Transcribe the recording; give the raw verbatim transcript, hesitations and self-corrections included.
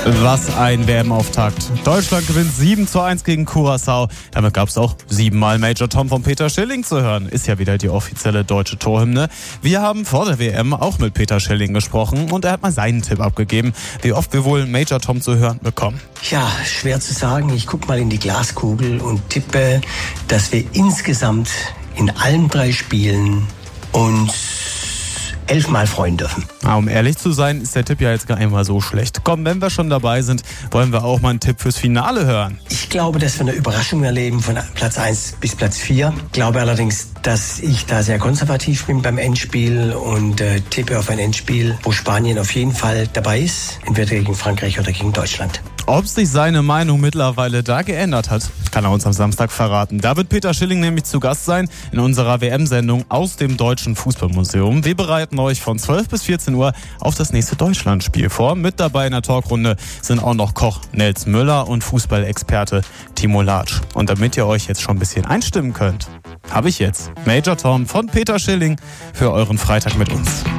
Was ein W M-Auftakt. Deutschland gewinnt sieben zu eins gegen Curaçao. Damit gab es auch siebenmal Major Tom von Peter Schilling zu hören. Ist ja wieder die offizielle deutsche Torhymne. Wir haben vor der W M auch mit Peter Schilling gesprochen und er hat mal seinen Tipp abgegeben, wie oft wir wohl Major Tom zu hören bekommen. Ja, schwer zu sagen. Ich gucke mal in die Glaskugel und tippe, dass wir insgesamt in allen drei Spielen uns elfmal freuen dürfen. Ah, um ehrlich zu sein, ist der Tipp ja jetzt gar nicht mal so schlecht. Komm, wenn wir schon dabei sind, wollen wir auch mal einen Tipp fürs Finale hören. Ich glaube, dass wir eine Überraschung erleben von Platz eins bis Platz vier. Ich glaube allerdings, dass ich da sehr konservativ bin beim Endspiel und äh, tippe auf ein Endspiel, wo Spanien auf jeden Fall dabei ist, entweder gegen Frankreich oder gegen Deutschland. Ob sich seine Meinung mittlerweile da geändert hat, kann er uns am Samstag verraten. Da wird Peter Schilling nämlich zu Gast sein in unserer W M-Sendung aus dem Deutschen Fußballmuseum. Wir bereiten euch von zwölf bis vierzehn Uhr auf das nächste Deutschlandspiel vor. Mit dabei in der Talkrunde sind auch noch Koch Nels Müller und Fußballexperte Timo Latsch. Und damit ihr euch jetzt schon ein bisschen einstimmen könnt, habe ich jetzt Major Tom von Peter Schilling für euren Freitag mit uns.